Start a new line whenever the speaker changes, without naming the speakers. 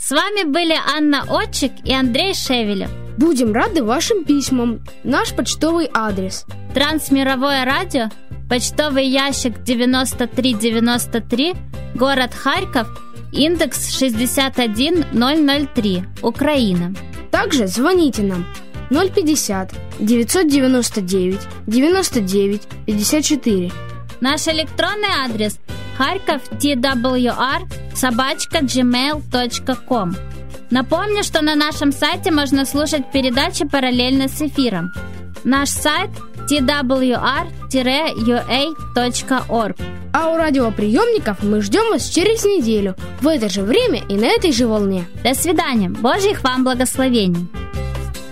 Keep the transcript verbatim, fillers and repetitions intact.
С вами были Анна Отчик и Андрей Шевелев.
Будем рады вашим письмам. Наш почтовый адрес:
Трансмировое радио, почтовый ящик девяносто три девяносто три, город Харьков, индекс шестьдесят один ноль ноль три, Украина.
Также звоните нам ноль пятьдесят девятьсот девяносто девять девяносто девять пятьдесят четыре.
Наш электронный адрес харьков твр собачка джимейл точка ком. Напомню, что на нашем сайте можно слушать передачи параллельно с эфиром. Наш сайт ти дабл ю ар ю эй точка орг.
А у радиоприемников мы ждем вас через неделю в это же время и на этой же волне.
До свидания. Божьих вам благословений.